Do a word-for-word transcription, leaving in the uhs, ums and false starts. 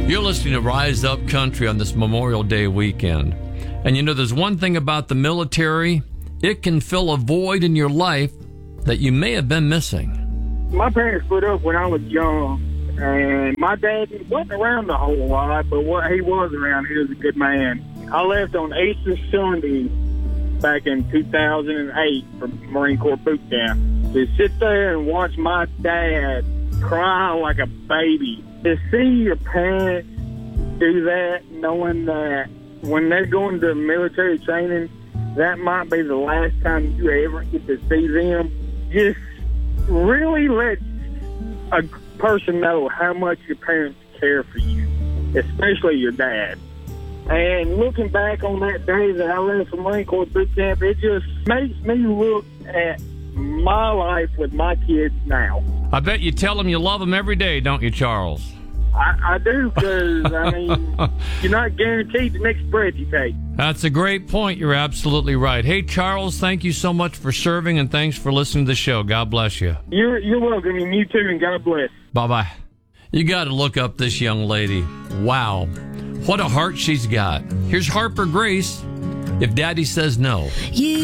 You're listening to Rise Up Country on this Memorial Day weekend. And you know, there's one thing about the military. It can fill a void in your life that you may have been missing. My parents split up when I was young, and my dad wasn't around a whole lot, but what he was around, he was a good man. I left on Easter Sunday back in two thousand eight for Marine Corps boot camp. To sit there and watch my dad cry like a baby. To see your parents do that, knowing that when they're going to military training, that might be the last time you ever get to see them, just really let a person know how much your parents care for you, especially your dad. And looking back on that day that I left from Marine Corps boot camp, it just makes me look at my life with my kids now. I bet you tell them you love them every day, don't you, Charles? I, I do, because, I mean, you're not guaranteed the next breath you take. That's a great point. You're absolutely right. Hey, Charles, thank you so much for serving, and thanks for listening to the show. God bless you. You're, you're welcome, and you too, and God bless. Bye-bye. You got to look up this young lady. Wow. What a heart she's got. Here's Harper Grace, If Daddy Says No. You